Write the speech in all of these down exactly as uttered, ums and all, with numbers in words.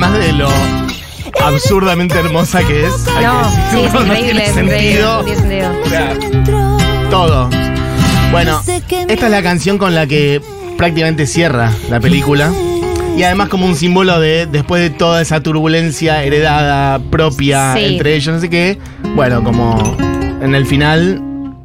además de lo absurdamente hermosa que es. Hay No, que sí, es decirlo, no increíble, tiene es sentido. increíble, tiene sentido. O sea, todo. Bueno, esta es la canción con la que prácticamente cierra la película. Y además como un símbolo de, después de toda esa turbulencia heredada, propia, Sí. entre ellos, no sé qué. Bueno, como en el final.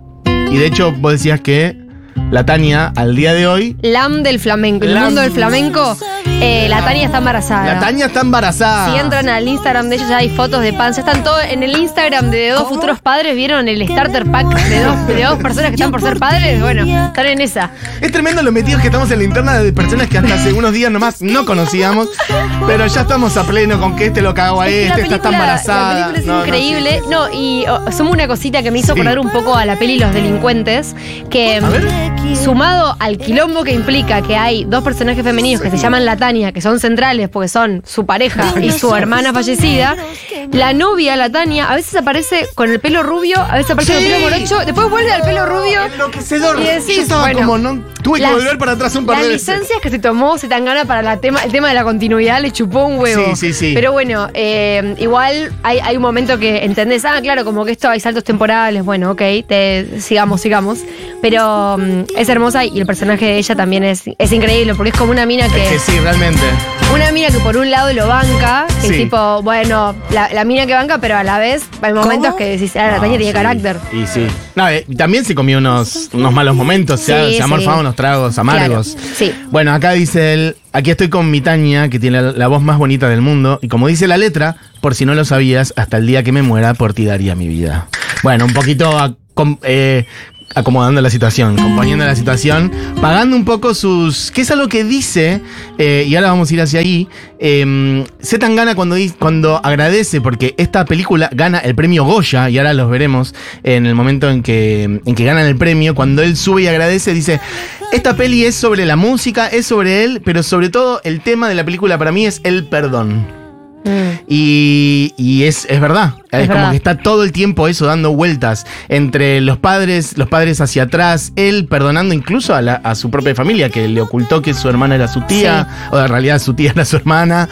Y de hecho vos decías que la Tania, al día de hoy... Lam del flamenco, el Lam. mundo del flamenco. eh, la Tania está embarazada. La Tania está embarazada. Si entran al Instagram de ellos ya hay fotos de panza. Están todos en el Instagram de dos futuros padres. ¿Vieron el starter pack de dos, de dos personas que están por ser padres? Bueno, están en esa. Es tremendo lo metidos que estamos en la interna de personas que hasta hace unos días nomás no conocíamos, pero ya estamos a pleno con que este lo cago a Es que este, esta está embarazada. La película es No, no, increíble. No, y oh, somos una cosita que me hizo Sí. acordar un poco a la peli Los Delincuentes, que A ver. sumado al quilombo que implica que hay dos personajes femeninos que se llaman la Tania, que son centrales porque son su pareja y su hermana fallecida, la novia, la Tania, a veces aparece con el pelo rubio, a veces aparece Sí. con el pelo morocho, después vuelve al pelo rubio. Enloquecedor. Y decís, Yo estaba bueno, como, no, tuve que las- volver para atrás un par Las de veces. licencias que se tomó Zetangana para la tema, el tema de la continuidad le chupó un huevo. Sí, sí, sí. Pero bueno, eh, igual hay, hay un momento que entendés, ah, claro, como que esto hay saltos temporales, bueno, ok, te, sigamos, sigamos. Pero mm, es hermosa y el personaje de ella también es, es increíble, porque es como una mina Es que. que sí, realmente. Una mina que por un lado lo banca, que Sí. es tipo, bueno, la, la mina que banca, pero a la vez hay momentos que decís, ah, la Tania tiene sí. carácter. Y sí. No, eh, también se comió unos, unos malos momentos, se, ha, Sí, se ha morfado sí. unos tragos amargos. Claro, sí. Bueno, acá dice él, aquí estoy con mi Tania, que tiene la, la voz más bonita del mundo, y como dice la letra, por si no lo sabías, hasta el día que me muera, por ti daría mi vida. Bueno, un poquito a- com- eh, acomodando la situación, componiendo la situación, pagando un poco sus... que es algo que dice, eh, y ahora vamos a ir hacia ahí, eh, Zetangana cuando, di- cuando agradece, porque esta película gana el premio Goya, y ahora los veremos en el momento en que, en que ganan el premio, cuando él sube y agradece, dice, esta peli es sobre la música, es sobre él, pero sobre todo el tema de la película para mí es el perdón. Mm. Y, y es, es verdad. Es, Es como verdad. que está todo el tiempo eso dando vueltas entre los padres, los padres hacia atrás, él perdonando incluso a, la- a su propia familia, que le ocultó que su hermana era su tía, o en realidad su tía era su hermana.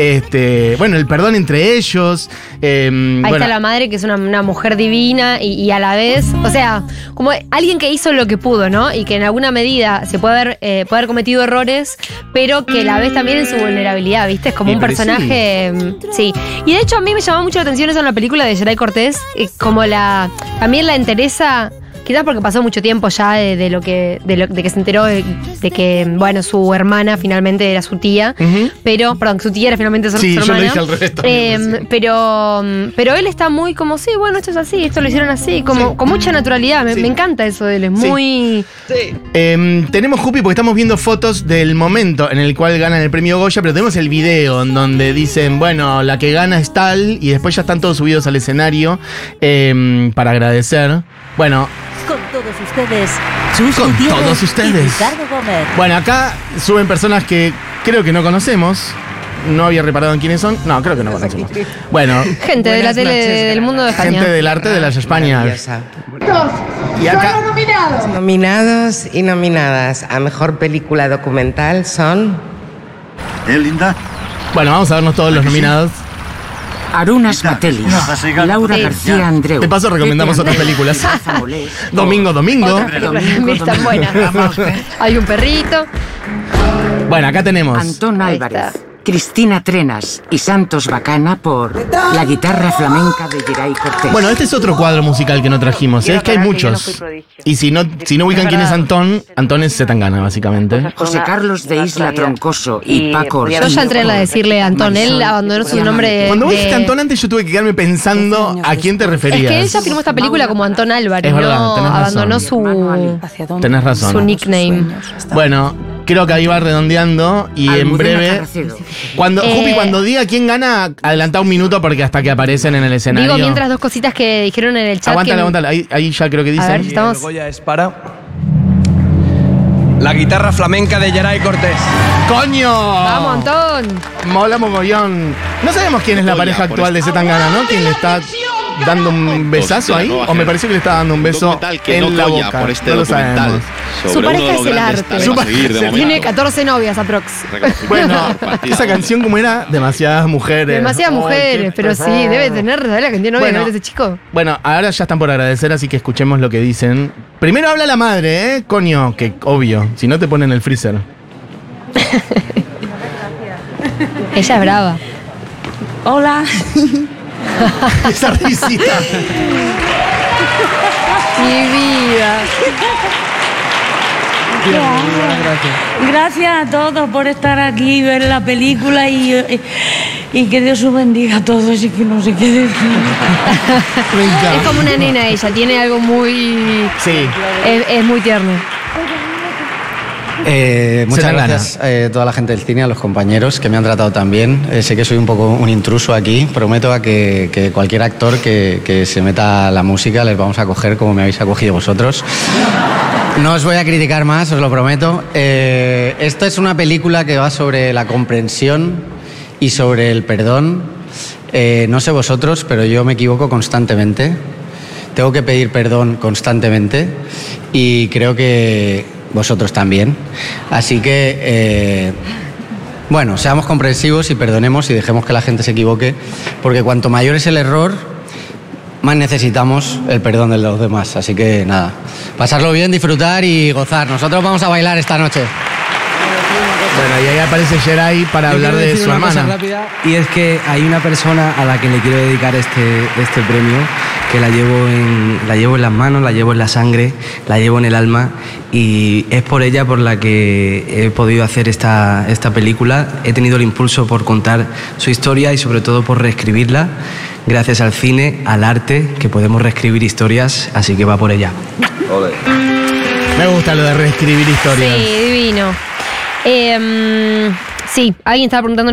Este, bueno, el perdón entre ellos. eh, Ahí bueno, está la madre, que es una, una mujer divina y, y a la vez, o sea, como alguien que hizo lo que pudo, ¿no? Y que en alguna medida se puede haber, eh, puede haber cometido errores, pero que la ves también en su vulnerabilidad, ¿viste? Es como Y un pero personaje. mm, Sí. Y de hecho, a mí me llamó mucho la atención eso en la película de Geray Cortés, eh, como la. También la entereza. Quizás porque pasó mucho tiempo ya de, de lo que de, lo, de que se enteró de, de que, bueno, su hermana finalmente era su tía. Ujú. Pero, perdón, su tía era finalmente su, Sí, su yo lo hermana. dije al revés también, Eh, recién. pero, pero él está muy como, sí, bueno, esto es así, esto lo hicieron así, como Sí. con mucha naturalidad. Me, Sí. me encanta eso de él, es Sí. muy. Eh, tenemos Jupi porque estamos viendo fotos del momento en el cual ganan el premio Goya, pero tenemos el video en donde dicen, bueno, la que gana es tal, y después ya están todos subidos al escenario eh, para agradecer. Bueno, Con todos ustedes, Chus Con Gutiérrez todos ustedes. y Ricardo Gómez. bueno, acá suben personas que creo que no conocemos. No había reparado en quiénes son. No, creo que no conocemos. Bueno, Gente de la Buenas tele noches, del mundo de España. gente del arte de las Españas. Maravillosa. Y acá, Nominados y nominadas a Mejor Película Documental son... ¿Eh, linda? bueno, vamos a vernos todos los nominados. Arunas Matelis, Laura Sí. García Andreu. De paso recomendamos Pepe otras Andrés, películas. Rafa Molés, Domingo, domingo. Otra película también está buena. Hay un perrito. Bueno, acá tenemos. Antón Ahí Álvarez, está. Cristina Trenas y Santos Bacana por La guitarra flamenca de Geray Cortés. Bueno, este es otro cuadro musical que no trajimos. ¿eh? Es que hay muchos. Y si no, si no ubican quién es Antón, Antón es Zetangana, básicamente. José Carlos de Isla Troncoso y Paco Yo ya entré a la decirle a Antón, él abandonó su nombre de. Cuando vos de- dijiste Antón antes, yo tuve que quedarme pensando a quién te Es referías. que él ya firmó esta película como Antón Álvarez, Es verdad, no tenés razón. abandonó su, Tenés razón. su nickname. Bueno, creo que ahí va redondeando y en Almudena breve. Carracedo. Cuando, Eh, Jupi, cuando diga quién gana, adelanta un minuto porque hasta que aparecen en el escenario. Digo, mientras dos cositas que dijeron en el chat. Aguántala, que- aguántala. Ahí, ahí ya creo que A dicen. ver, estamos. El Goya es para la guitarra flamenca de Geray Cortés. ¡Coño! Vamos, Antón. Mola mogollón. No sabemos quién es la pareja actual de Zetangana, ¿no? ¿Quién le está dando un besazo ahí? ¿O me pareció que le estaba dando un beso que en no la colla boca? por este No lo documental sabemos. Su pareja es el arte. Su pareja Tiene catorce novias aprox. Bueno, esa canción como era, demasiadas mujeres. Demasiadas Ay, mujeres, qué pero sí, terror. debe tener, ¿sabes la cantidad de novias Bueno. que tiene ese chico? Bueno, ahora ya están por agradecer, así que escuchemos lo que dicen. Primero habla la madre, ¿eh? Coño, que obvio, si no te ponen el freezer. Ella es brava. Hola. Esa risita. Mi vida. Gracias a todos por estar aquí, ver la película y, y que Dios os bendiga a todos y que no sé qué decir. Es como una nena ella, tiene algo muy... Sí. Es, es muy tierno. Eh, muchas dan gracias a eh, toda la gente del cine, a los compañeros que me han tratado tan bien. Eh, sé que soy un poco un intruso aquí. Prometo a que, que cualquier actor que, que se meta a la música les vamos a coger como me habéis acogido vosotros. No os voy a criticar más, os lo prometo. Eh, esto es una película que va sobre la comprensión y sobre el perdón. Eh, no sé vosotros, pero yo me equivoco constantemente. Tengo que pedir perdón constantemente y creo que vosotros también. Así que, eh, bueno, seamos comprensivos y perdonemos y dejemos que la gente se equivoque, porque cuanto mayor es el error, más necesitamos el perdón de los demás. Así que nada, pasarlo bien, disfrutar y gozar. Nosotros vamos a bailar esta noche. Bueno, y ahí aparece Geray para Yo hablar quiero de decir su una cosa hermana. rápida, y es que hay una persona a la que le quiero dedicar este, este premio, que la llevo, en, la llevo en las manos, la llevo en la sangre, la llevo en el alma, y es por ella por la que he podido hacer esta, esta película. He tenido el impulso por contar su historia y sobre todo por reescribirla, gracias al cine, al arte, que podemos reescribir historias, así que va por ella. Me gusta lo de reescribir historias. Sí, divino. Eh, sí, alguien estaba preguntando